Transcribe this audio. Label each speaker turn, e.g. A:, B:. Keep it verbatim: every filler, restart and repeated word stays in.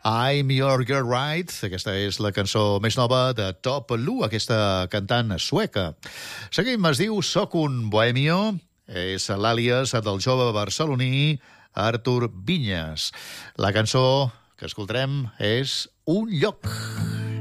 A: I'm Your Girl Right. Aquesta és la cançó més nova de Top Lu, aquesta cantant sueca. Seguim, es diu Soc un bohemio. És l'àlies del jove barceloní Artur Vinyes. La cançó que escoltarem és Un lloc.